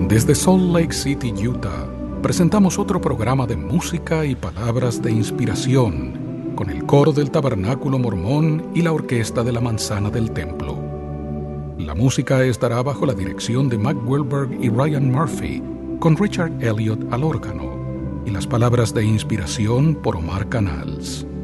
Desde Salt Lake City, Utah, presentamos otro programa de música y palabras de inspiración con el coro del Tabernáculo Mormón y la orquesta de la Manzana del Templo. La música estará bajo la dirección de Mac Wilberg y Ryan Murphy, con Richard Elliott al órgano, y las palabras de inspiración por Omar Canals.